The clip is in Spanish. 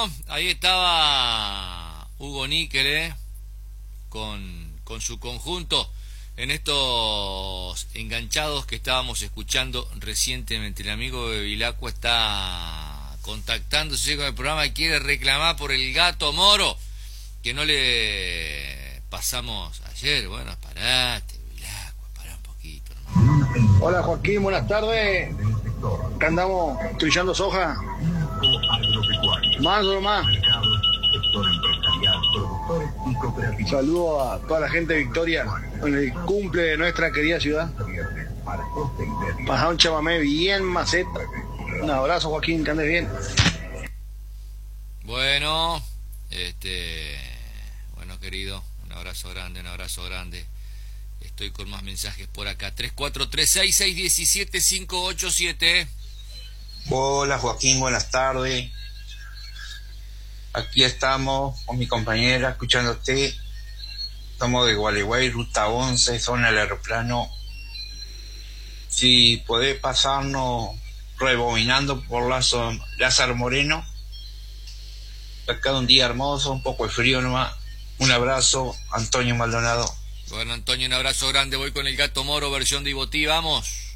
Ahí estaba Hugo Níquel, con su conjunto en estos enganchados que estábamos escuchando recientemente. El amigo de Vilacua está contactándose con el programa y quiere reclamar por el Gato Moro, que no le pasamos ayer. Bueno, parate, Vilacua, pará un poquito, hermano. Hola Joaquín, buenas tardes. Acá andamos trillando soja. Más o más. Saludos a toda la gente de Victoria en el cumple de nuestra querida ciudad. Pasá un chamamé bien maceta. Un abrazo Joaquín, que andes bien. Bueno, bueno querido, un abrazo grande, un abrazo grande. Estoy con más mensajes por acá. 3436617587. Hola Joaquín, buenas tardes. Aquí estamos con mi compañera escuchándote. Estamos de Gualeguay, ruta 11, zona del aeroplano. Si podés pasarnos rebobinando por Lázaro Moreno. Acá un día hermoso, un poco de frío nomás. Un abrazo, Antonio Maldonado. Bueno, Antonio, un abrazo grande. Voy con el Gato Moro, versión de Ibotí, vamos.